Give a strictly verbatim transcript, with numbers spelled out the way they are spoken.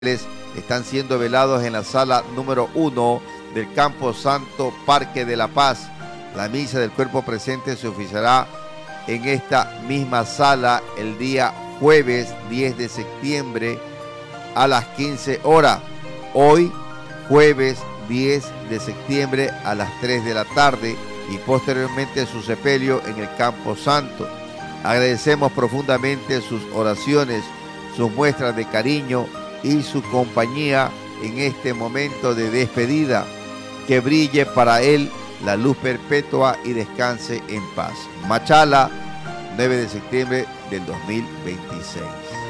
están siendo velados en la sala número uno del Campo Santo Parque de la Paz. La misa del cuerpo presente se oficiará en esta misma sala el día jueves diez de septiembre a las quince horas. Hoy, jueves diez de septiembre a las tres de la tarde y posteriormente su sepelio en el Campo Santo. Agradecemos profundamente sus oraciones, sus muestras de cariño y su compañía en este momento de despedida. Que brille para él la luz perpetua y descanse en paz. Machala, nueve de septiembre del dos mil veintiséis.